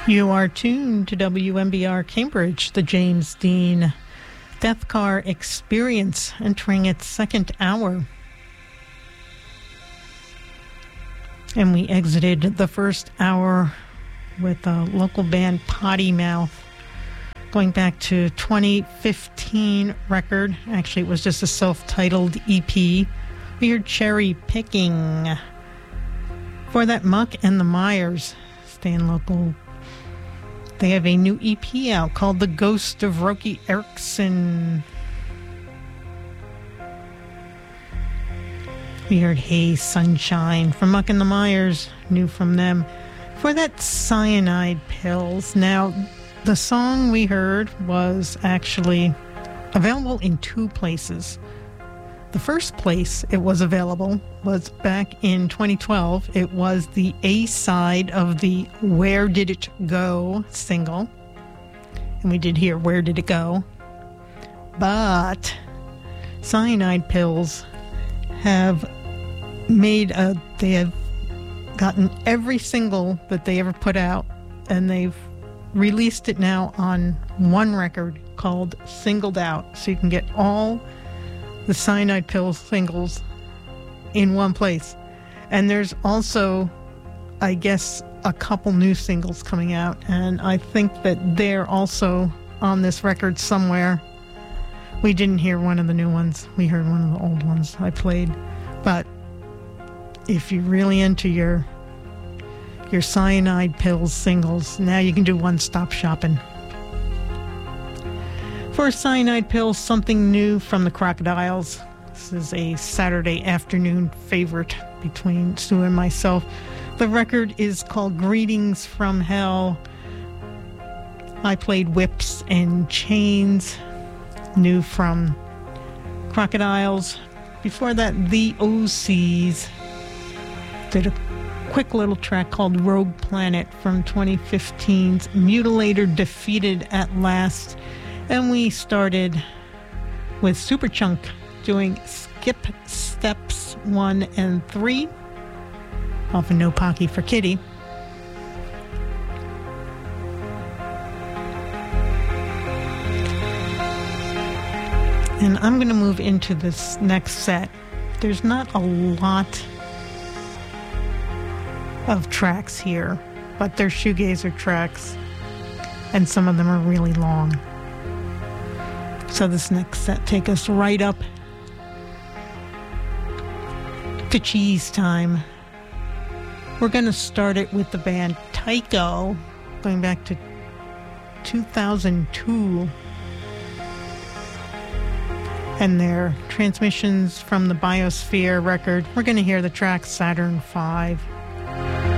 You are tuned to WMBR Cambridge, the James Dean Death Car Experience, entering its second hour. And we exited the first hour with a local band, Potty Mouth, going back to 2015 record. Actually, it was just a self-titled EP. We heard Cherry Picking. For that, Muck and the Myers, staying local. They have a new EP out called The Ghost of Roky Erickson. We heard Hey Sunshine from Muck and the Myers, new from them. For that, Cyanide Pills. Now, the song we heard was actually available in two places. The first place it was available was back in 2012. It was the A-side of the Where Did It Go single. And we did hear Where Did It Go. But Cyanide Pills have they have gotten every single that they ever put out, and they've released it now on one record called Singled Out. So you can get all the Cyanide Pills singles in one place. And there's also, I guess, a couple new singles coming out, and I think that they're also on this record somewhere. We didn't hear one of the new ones. We heard one of the old ones I played. But if you're really into your Cyanide Pills singles, now you can do one-stop shopping. For Cyanide Pills, something new from the Crocodiles. This is a Saturday afternoon favorite between Sue and myself. The record is called Greetings from Hell. I played Whips and Chains, new from Crocodiles. Before that, the OCs did a quick little track called Rogue Planet from 2015's Mutilator Defeated at Last. And we started with Superchunk doing Skip Steps 1 and 3 off of No Pocky for Kitty. And I'm going to move into this next set. There's not a lot of tracks here, but they're shoegazer tracks, and some of them are really long. So this next set take us right up to Cheese Time. We're going to start it with the band Tycho, going back to 2002, and their Transmissions from the Biosphere record. We're going to hear the track Saturn V.